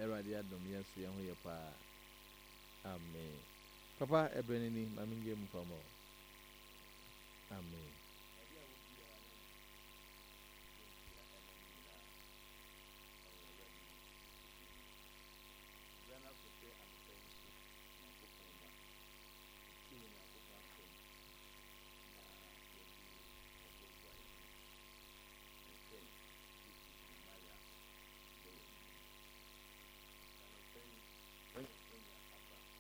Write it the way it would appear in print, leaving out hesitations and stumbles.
Eradi adom yesu ye ho ye pa. Amen. Papa ebrenini maminge mfamo. Amen.